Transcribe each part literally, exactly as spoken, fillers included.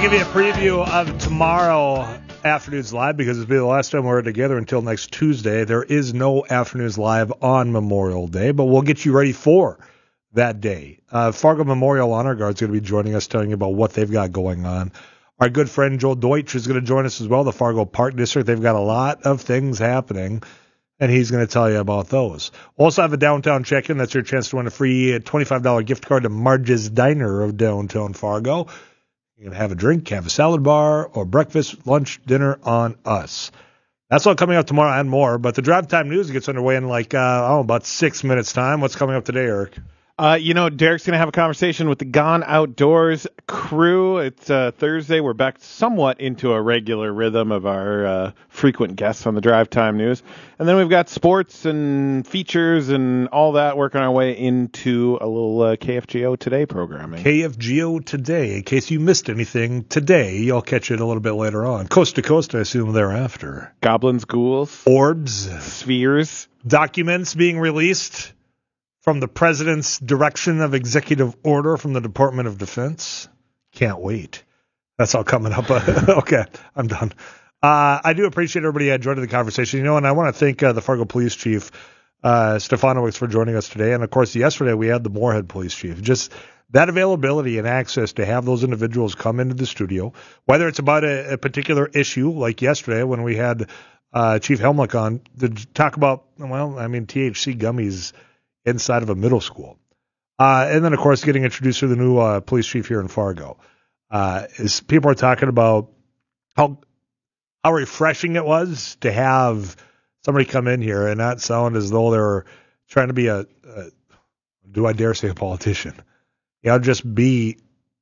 to give you a preview of tomorrow afternoon's live because it'll be the last time we're together until next Tuesday. There is no afternoons live on Memorial Day, but we'll get you ready for that day. Uh, Fargo Memorial Honor Guard is going to be joining us, telling you about what they've got going on. Our good friend Joel Deutsch is going to join us as well, the Fargo Park District. They've got a lot of things happening, and he's going to tell you about those. Also have a downtown check-in. That's your chance to win a free twenty-five dollars gift card to Marge's Diner of downtown Fargo. You can have a drink, have a salad bar, or breakfast, lunch, dinner on us. That's all coming up tomorrow and more. But the Drive Time News gets underway in like, uh, oh, about six minutes' time. What's coming up today, Eric? Uh, you know, Derek's going to have a conversation with the Gone Outdoors crew. It's uh, Thursday. We're back somewhat into a regular rhythm of our uh, frequent guests on the Drive Time News. And then we've got sports and features and all that working our way into a little uh, K F G O Today programming. K F G O Today. In case you missed anything today, you'll catch it a little bit later on. Coast to coast, I assume, thereafter. Goblins, ghouls. Orbs. Spheres. Documents being released from the President's direction of executive order from the Department of Defense. Can't wait. That's all coming up. Okay, I'm done. Uh, I do appreciate everybody joining the conversation. You know, and I want to thank uh, the Fargo Police Chief, uh, Stefanowicz, for joining us today. And, of course, yesterday we had the Moorhead Police Chief. Just that availability and access to have those individuals come into the studio, whether it's about a, a particular issue, like yesterday when we had uh, Chief Helmlich on to talk about, well, I mean, T H C gummies inside of a middle school. Uh, and then, of course, getting introduced to the new uh, police chief here in Fargo. Uh, is people are talking about how how refreshing it was to have somebody come in here and not sound as though they're trying to be a, a do I dare say a politician? You know, just be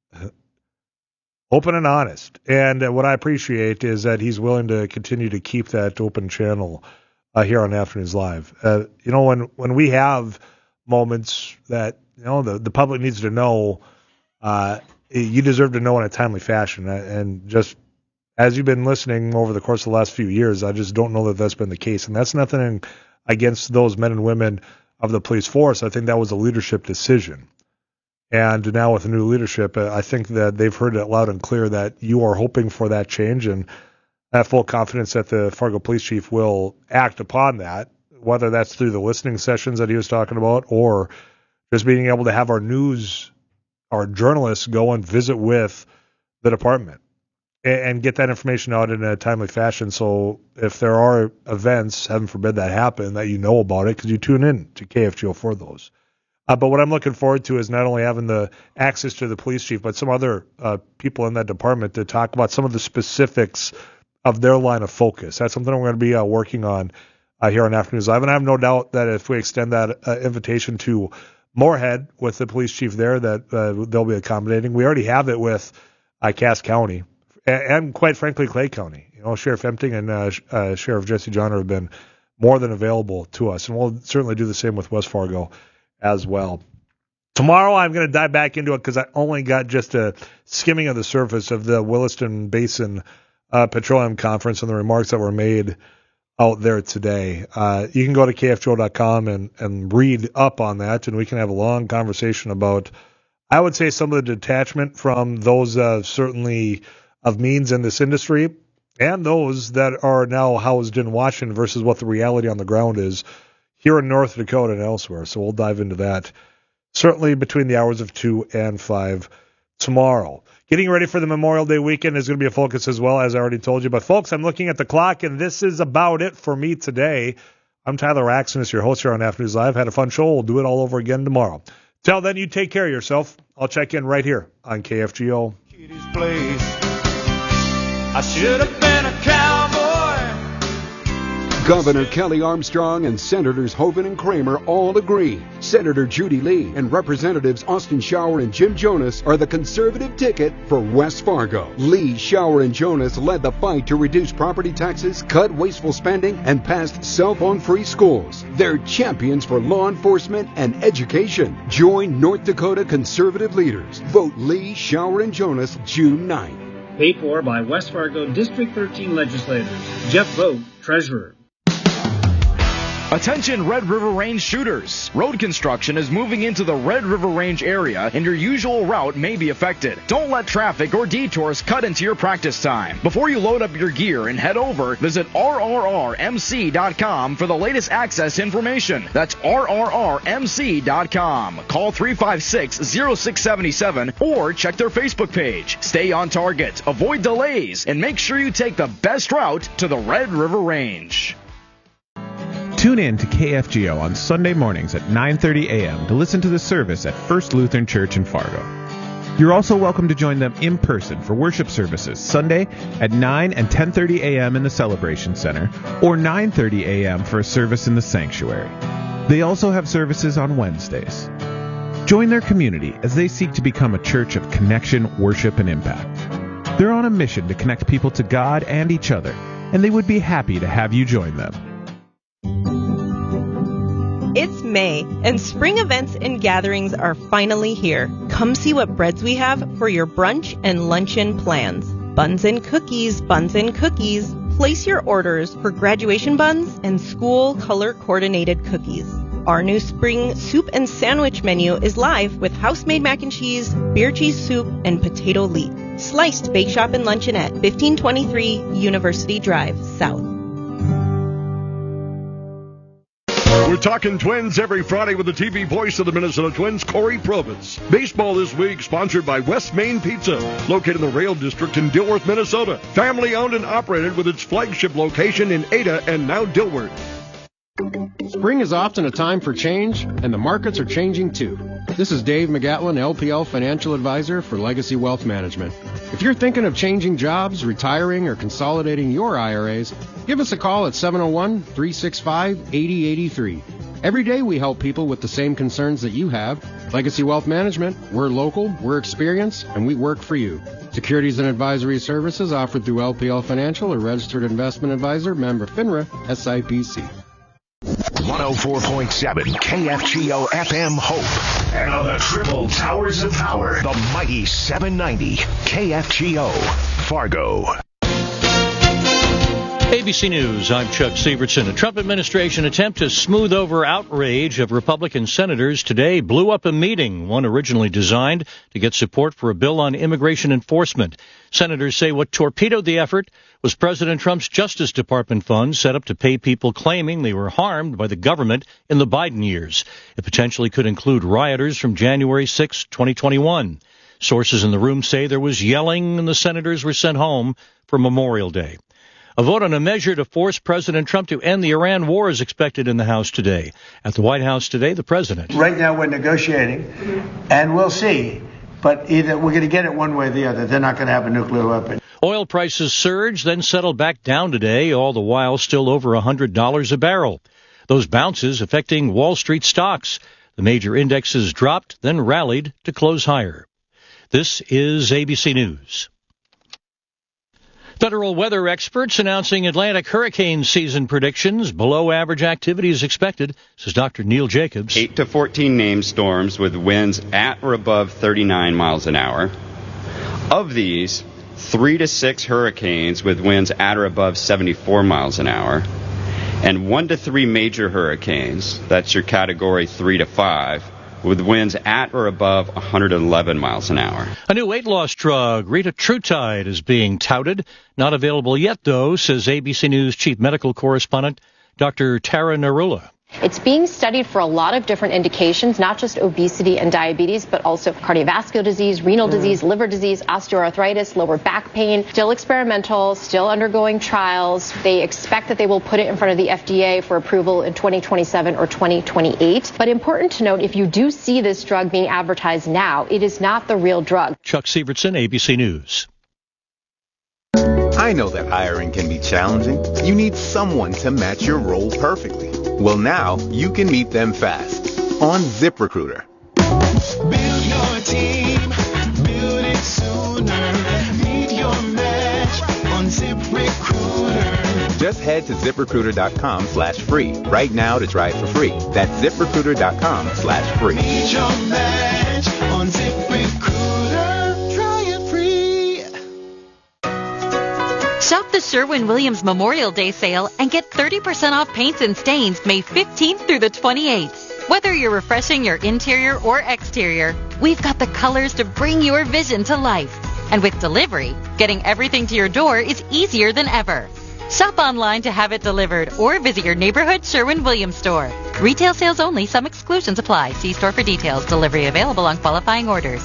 open and honest. And uh, what I appreciate is that he's willing to continue to keep that open channel Uh, here on Afternoons Live. Uh, you know, when, when we have moments that, you know, the, the public needs to know, uh, you deserve to know in a timely fashion. And just as you've been listening over the course of the last few years, I just don't know that that's been the case. And that's nothing against those men and women of the police force. I think that was a leadership decision. And now with the new leadership, I think that they've heard it loud and clear that you are hoping for that change, and I have full confidence that the Fargo Police Chief will act upon that, whether that's through the listening sessions that he was talking about or just being able to have our news, our journalists go and visit with the department and, and get that information out in a timely fashion. So if there are events, heaven forbid that happen, that you know about it because you tune in to K F G O for those. Uh, but what I'm looking forward to is not only having the access to the police chief, but some other uh, people in that department to talk about some of the specifics of their line of focus. That's something we're going to be uh, working on uh, here on Afternoons Live. And I have no doubt that if we extend that uh, invitation to Moorhead with the police chief there, that uh, they'll be accommodating. We already have it with uh, Cass County and, and, quite frankly, Clay County. You know, Sheriff Empting and uh, uh, Sheriff Jesse Johnner have been more than available to us. And we'll certainly do the same with West Fargo as well. Tomorrow I'm going to dive back into it because I only got just a skimming of the surface of the Williston Basin Uh, Petroleum Conference and the remarks that were made out there today. Uh, you can go to K F G O dot com and, and read up on that, and we can have a long conversation about, I would say, some of the detachment from those uh, certainly of means in this industry and those that are now housed in Washington versus what the reality on the ground is here in North Dakota and elsewhere. So we'll dive into that certainly between the hours of two and five tomorrow. Getting ready for the Memorial Day weekend is going to be a focus as well, as I already told you. But, folks, I'm looking at the clock, and this is about it for me today. I'm Tyler Axonis, your host here on Afternoons Live. Had a fun show. We'll do it all over again tomorrow. Till then, you take care of yourself. I'll check in right here on K F G O. I should have been a cowboy. Governor Kelly Armstrong and Senators Hoeven and Kramer all agree. Senator Judy Lee and Representatives Austin Shower and Jim Jonas are the conservative ticket for West Fargo. Lee, Shower, and Jonas led the fight to reduce property taxes, cut wasteful spending, and passed cell phone-free schools. They're champions for law enforcement and education. Join North Dakota conservative leaders. Vote Lee, Shower, and Jonas June ninth. Paid for by West Fargo District thirteen legislators. Jeff Vogt, Treasurer. Attention Red River Range shooters. Road construction is moving into the Red River Range area and your usual route may be affected. Don't let traffic or detours cut into your practice time. Before you load up your gear and head over, visit R R R M C dot com for the latest access information. That's R R R M C dot com. Call three five six, zero six seven seven or check their Facebook page. Stay on target, avoid delays, and make sure you take the best route to the Red River Range. Tune in to K F G O on Sunday mornings at nine thirty a.m. to listen to the service at First Lutheran Church in Fargo. You're also welcome to join them in person for worship services Sunday at nine and ten thirty a.m. in the Celebration Center or nine thirty a.m. for a service in the sanctuary. They also have services on Wednesdays. Join their community as they seek to become a church of connection, worship, and impact. They're on a mission to connect people to God and each other, and they would be happy to have you join them. It's May, and spring events and gatherings are finally here. Come see what breads we have for your brunch and luncheon plans. Buns and cookies, buns and cookies. Place your orders for graduation buns and school color-coordinated cookies. Our new spring soup and sandwich menu is live with house-made mac and cheese, beer cheese soup, and potato leek. Sliced Bake Shop and Luncheonette, fifteen twenty-three University Drive, South. We're talking Twins every Friday with the T V voice of the Minnesota Twins, Corey Probitz. Baseball this week sponsored by West Main Pizza, located in the Rail District in Dilworth, Minnesota. Family owned and operated with its flagship location in Ada and now Dilworth. Spring is often a time for change, and the markets are changing too. This is Dave McGatlin, L P L Financial Advisor for Legacy Wealth Management. If you're thinking of changing jobs, retiring, or consolidating your I R As, give us a call at seven oh one, three six five, eight oh eight three. Every day we help people with the same concerns that you have. Legacy Wealth Management, we're local, we're experienced, and we work for you. Securities and advisory services offered through L P L Financial, a registered investment advisor, member FINRA, S I P C. one oh four point seven K F G O F M Hope. And on the triple towers of power, the mighty seven ninety K F G O Fargo. A B C News, I'm Chuck Sievertson. A Trump administration attempt to smooth over outrage of Republican senators today blew up a meeting, one originally designed to get support for a bill on immigration enforcement. Senators say what torpedoed the effort was President Trump's Justice Department funds set up to pay people claiming they were harmed by the government in the Biden years. It potentially could include rioters from January sixth, twenty twenty-one. Sources in the room say there was yelling and the senators were sent home for Memorial Day. A vote on a measure to force President Trump to end the Iran war is expected in the House today. At the White House today, the president. Right now we're negotiating, and we'll see. But either we're going to get it one way or the other. They're not going to have a nuclear weapon. Oil prices surged, then settled back down today, all the while still over one hundred dollars a barrel. Those bounces affecting Wall Street stocks. The major indexes dropped, then rallied to close higher. This is A B C News. Federal weather experts announcing Atlantic hurricane season predictions. Below average activity is expected, says Doctor Neil Jacobs. eight to fourteen named storms with winds at or above thirty-nine miles an hour. Of these, three to six hurricanes with winds at or above seventy-four miles an hour. And one to three major hurricanes, that's your category three to five, with winds at or above one hundred eleven miles an hour. A new weight loss drug, retatrutide, is being touted. Not available yet, though, says A B C News chief medical correspondent Doctor Tara Narula. It's being studied for a lot of different indications, not just obesity and diabetes, but also cardiovascular disease, renal mm. disease, liver disease, osteoarthritis, lower back pain. Still experimental, still undergoing trials. They expect that they will put it in front of the F D A for approval in twenty twenty-seven or twenty twenty-eight. But important to note, if you do see this drug being advertised now, it is not the real drug. Chuck Sievertson, A B C News. I know that hiring can be challenging. You need someone to match your role perfectly. Well, now you can meet them fast on ZipRecruiter. Build your team, build it sooner. Meet your match on ZipRecruiter. Just head to ZipRecruiter.com slash free right now to try it for free. That's ZipRecruiter.com slash free. Meet your match on ZipRecruiter. Try it free. Shop the Sherwin-Williams Memorial Day sale and get thirty percent off paints and stains May fifteenth through the twenty-eighth. Whether you're refreshing your interior or exterior, we've got the colors to bring your vision to life. And with delivery, getting everything to your door is easier than ever. Shop online to have it delivered or visit your neighborhood Sherwin-Williams store. Retail sales only. Some exclusions apply. See store for details. Delivery available on qualifying orders.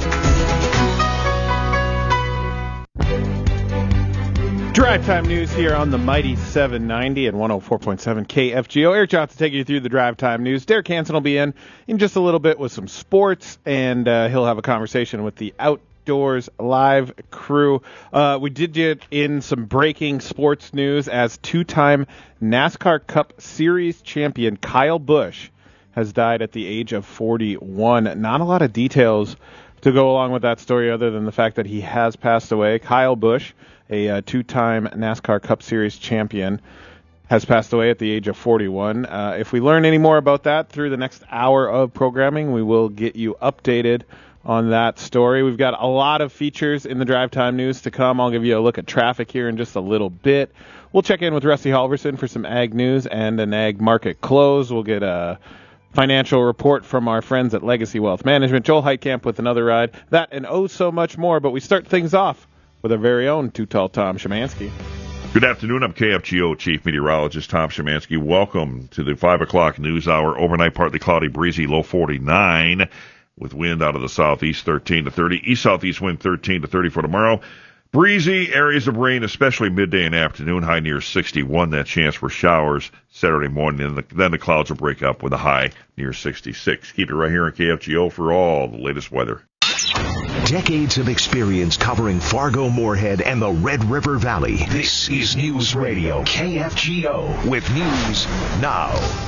Drive Time News here on the Mighty seven ninety and one oh four point seven K F G O. Eric Johnson taking you through the Drive Time News. Derek Hansen will be in in just a little bit with some sports, and uh, he'll have a conversation with the Outdoors Live crew. Uh, we did get in some breaking sports news as two-time NASCAR Cup Series champion Kyle Busch has died at the age of forty-one. Not a lot of details to go along with that story other than the fact that he has passed away. Kyle Busch, a uh, two-time NASCAR Cup Series champion, has passed away at the age of forty-one. Uh, if we learn any more about that through the next hour of programming, we will get you updated on that story. We've got a lot of features in the Drive Time News to come. I'll give you a look at traffic here in just a little bit. We'll check in with Rusty Halverson for some ag news and an ag market close. We'll get a financial report from our friends at Legacy Wealth Management. Joel Heitkamp with another ride. That and oh so much more. But we start things off with our very own Too Tall Tom Szymanski. Good afternoon. I'm K F G O Chief Meteorologist Tom Szymanski. Welcome to the five o'clock news hour. Overnight, partly cloudy, breezy, low forty-nine, with wind out of the southeast thirteen to thirty. East-southeast wind thirteen to thirty for tomorrow. Breezy, areas of rain, especially midday and afternoon, high near sixty-one. That chance for showers Saturday morning, and the, then the clouds will break up with a high near sixty-six. Keep it right here on K F G O for all the latest weather. Decades of experience covering Fargo, Moorhead, and the Red River Valley. This is News Radio K F G O with news now.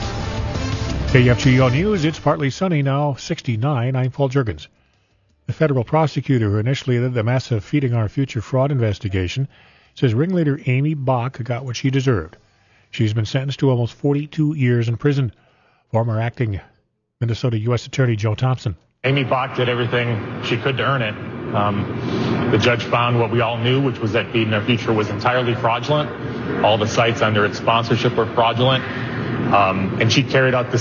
K F G O News, it's partly sunny now, sixty-nine. I'm Paul Juergens. The federal prosecutor who initially led the massive Feeding Our Future fraud investigation says ringleader Amy Bach got what she deserved. She's been sentenced to almost forty-two years in prison. Former acting Minnesota U S Attorney Joe Thompson. Amy Bach did everything she could to earn it. Um, the judge found what we all knew, which was that Feeding Our Future was entirely fraudulent. All the sites under its sponsorship were fraudulent. Um, and she carried out the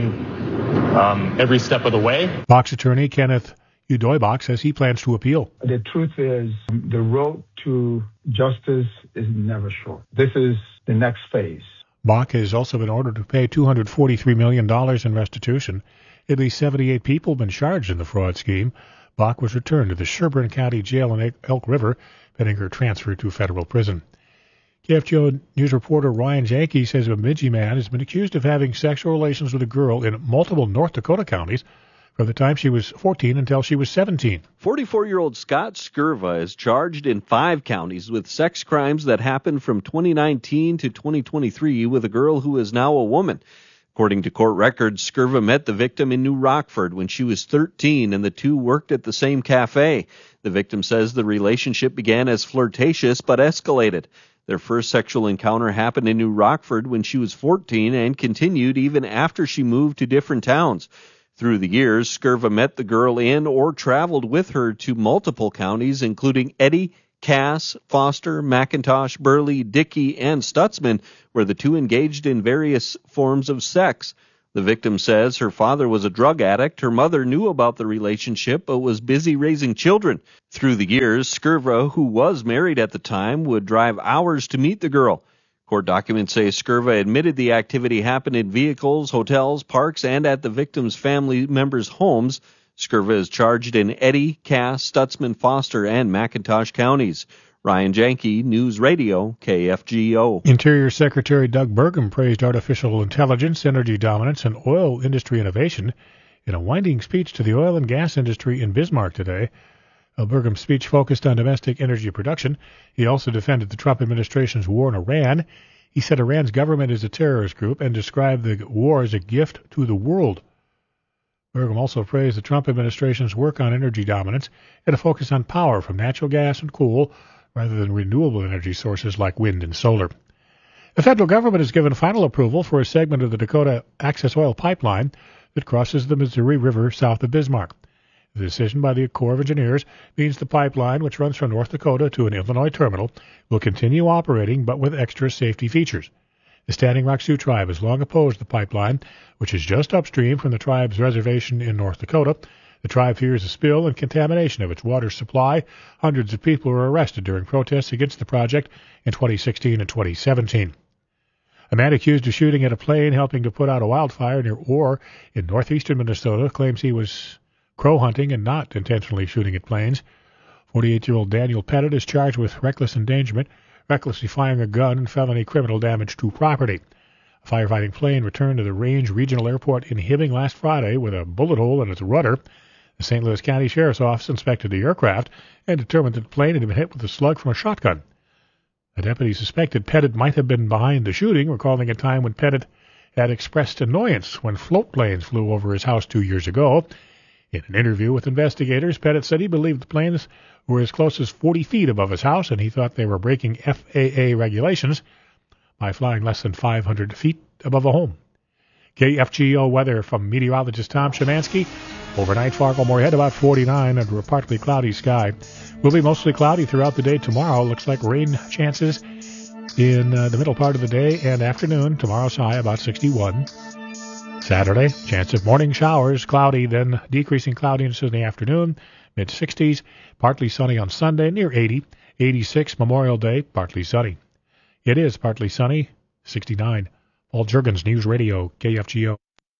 scheme um, every step of the way. Bach's attorney, Kenneth Udoybach, says he plans to appeal. The truth is, the road to justice is never short. This is the next phase. Bach has also been ordered to pay two hundred forty-three million dollars in restitution. At least seventy-eight people have been charged in the fraud scheme. Bach was returned to the Sherburne County Jail in Elk River, pending her transfer to federal prison. K F G O News reporter Ryan Janke says a Bemidji man has been accused of having sexual relations with a girl in multiple North Dakota counties from the time she was fourteen until she was seventeen. forty-four-year-old Scott Skirva is charged in five counties with sex crimes that happened from twenty nineteen to twenty twenty-three with a girl who is now a woman. According to court records, Skirva met the victim in New Rockford when she was thirteen, and the two worked at the same cafe. The victim says the relationship began as flirtatious but escalated. Their first sexual encounter happened in New Rockford when she was fourteen and continued even after she moved to different towns. Through the years, Skirva met the girl in or traveled with her to multiple counties, including Eddy, Cass, Foster, McIntosh, Burley, Dickey, and Stutzman, where the two engaged in various forms of sex. The victim says her father was a drug addict. Her mother knew about the relationship but was busy raising children. Through the years, Skirva, who was married at the time, would drive hours to meet the girl. Court documents say Skirva admitted the activity happened in vehicles, hotels, parks, and at the victim's family members' homes. Skirva is charged in Eddy, Cass, Stutzman, Foster, and McIntosh counties. Ryan Janke, News Radio, K F G O. Interior Secretary Doug Burgum praised artificial intelligence, energy dominance, and oil industry innovation in a winding speech to the oil and gas industry in Bismarck today. Uh, Burgum's speech focused on domestic energy production. He also defended the Trump administration's war in Iran. He said Iran's government is a terrorist group and described the war as a gift to the world. Burgum also praised the Trump administration's work on energy dominance and a focus on power from natural gas and coal rather than renewable energy sources like wind and solar. The federal government has given final approval for a segment of the Dakota Access Oil Pipeline that crosses the Missouri River south of Bismarck. The decision by the Corps of Engineers means the pipeline, which runs from North Dakota to an Illinois terminal, will continue operating but with extra safety features. The Standing Rock Sioux Tribe has long opposed the pipeline, which is just upstream from the tribe's reservation in North Dakota. The tribe fears a spill and contamination of its water supply. Hundreds of people were arrested during protests against the project in twenty sixteen and twenty seventeen. A man accused of shooting at a plane helping to put out a wildfire near Orr in northeastern Minnesota claims he was crow hunting and not intentionally shooting at planes. forty-eight-year-old Daniel Pettit is charged with reckless endangerment, recklessly firing a gun, and felony criminal damage to property. A firefighting plane returned to the Range Regional Airport in Hibbing last Friday with a bullet hole in its rudder. The Saint Louis County Sheriff's Office inspected the aircraft and determined that the plane had been hit with a slug from a shotgun. A deputy suspected Pettit might have been behind the shooting, recalling a time when Pettit had expressed annoyance when float planes flew over his house two years ago. In an interview with investigators, Pettit said he believed the planes were as close as forty feet above his house, and he thought they were breaking F A A regulations by flying less than five hundred feet above a home. K F G O weather from meteorologist Tom Szymanski. Overnight, Fargo-Moorhead about forty-nine under a partly cloudy sky. Will be mostly cloudy throughout the day tomorrow. Looks like rain chances in uh, the middle part of the day and afternoon. Tomorrow's high about sixty-one. Saturday, chance of morning showers, cloudy, then decreasing cloudiness in the afternoon, mid-sixties, partly sunny on Sunday, near eighty, eighty-six Memorial Day, partly sunny. It is partly sunny, sixty-nine. Paul Juergens, News Radio, K F G O.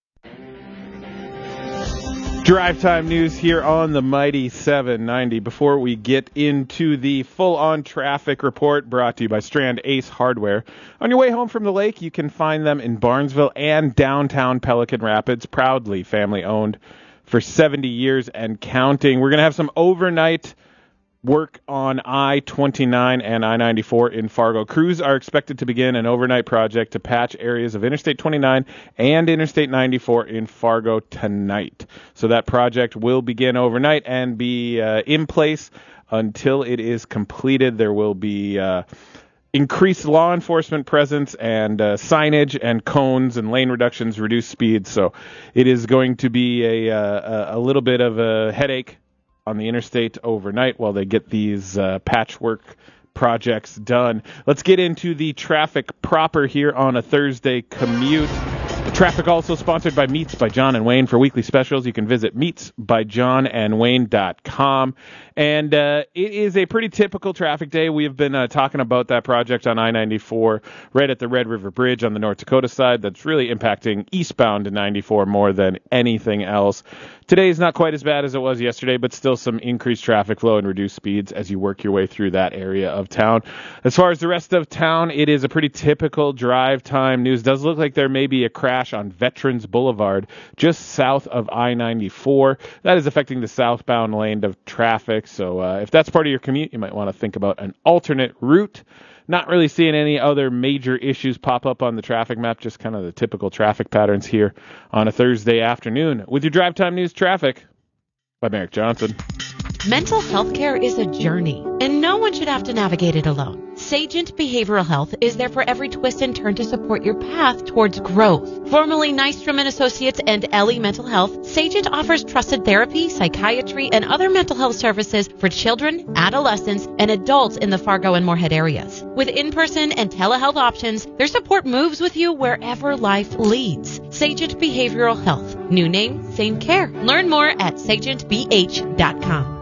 Drive time news here on the Mighty seven ninety. Before we get into the full-on traffic report brought to you by Strand Ace Hardware, on your way home from the lake, you can find them in Barnesville and downtown Pelican Rapids, proudly family-owned for seventy years and counting. We're going to have some overnight work on I twenty-nine and I ninety-four in Fargo. Crews are expected to begin an overnight project to patch areas of Interstate twenty-nine and Interstate ninety-four in Fargo tonight. So that project will begin overnight and be uh, in place until it is completed. There will be uh, increased law enforcement presence and uh, signage and cones and lane reductions, reduced speeds. So it is going to be a, uh, a little bit of a headache on the interstate overnight while they get these uh, patchwork projects done. Let's get into the traffic proper here on a Thursday commute. The traffic also sponsored by Meats by John and Wayne. For weekly specials, you can visit meats by john and wayne dot com. And uh, it is a pretty typical traffic day. We have been uh, talking about that project on I ninety-four right at the Red River Bridge on the North Dakota side that's really impacting eastbound to ninety-four more than anything else. Today is not quite as bad as it was yesterday, but still some increased traffic flow and reduced speeds as you work your way through that area of town. As far as the rest of town, it is a pretty typical drive time news. Does look like there may be a crash on Veterans Boulevard just south of I ninety-four. That is affecting the southbound lane of traffic. So uh, if that's part of your commute, you might want to think about an alternate route. Not really seeing any other major issues pop up on the traffic map, just kind of the typical traffic patterns here on a Thursday afternoon. With your Drive Time News traffic, by Merrick Johnson. Mental health care is a journey, and no one should have to navigate it alone. Sagent Behavioral Health is there for every twist and turn to support your path towards growth. Formerly Nystrom and Associates and Ellie Mental Health, Sagent offers trusted therapy, psychiatry, and other mental health services for children, adolescents, and adults in the Fargo and Moorhead areas. With in-person and telehealth options, their support moves with you wherever life leads. Sagent Behavioral Health. New name, same care. Learn more at sagent b h dot com.